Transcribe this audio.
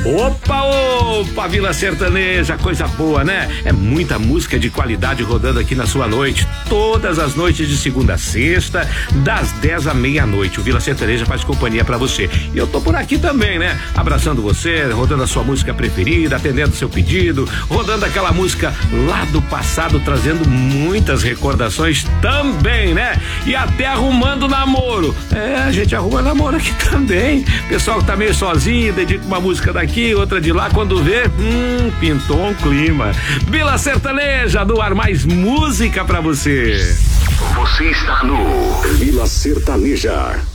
Opa, opa, Vila Sertaneja, coisa boa, né? É muita música de qualidade rodando aqui na sua noite, todas as noites de segunda a sexta, das 10 à meia-noite. O Vila Sertaneja faz companhia pra você. E eu tô por aqui também, né? Abraçando você, rodando a sua música preferida, atendendo seu pedido, rodando aquela música lá do passado, trazendo muitas recordações também, né? E até arrumando namoro. É, a gente arruma namoro aqui também. Pessoal que tá meio sozinho, dedica uma música daqui, outra de lá, quando vê, pintou um clima. Vila Sertaneja, no ar, mais música pra você. Você está no Vila Sertaneja.